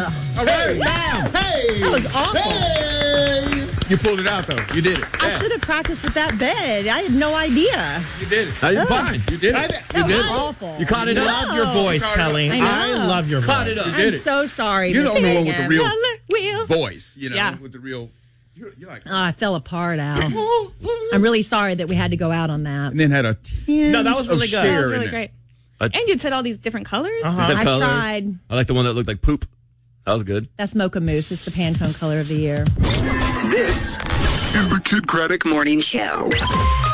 All right. Bam. Hey. That was awful. Hey. You pulled it out, though. You did it. I should have practiced with that bed. I had no idea. You did it. You're fine. You did it. That was awful. You caught it I up. love your voice, Kelly. I know. I love your Caught voice. it up. did I'm it. so sorry. You're the Miss only one with the Megan. real Color wheel. voice, you know, Yeah. with the real. You're like. Oh, I fell apart, Al. I'm really sorry that we had to go out on that. And then had a tinge No, that was really of good. Cher That was in really there. great. Uh, And you'd said all these different colors. You said I colors. tried. I like the one that looked like poop. That was good. That's Mocha Mousse. It's the Pantone color of the year. This is the Kid Craddock Morning Show.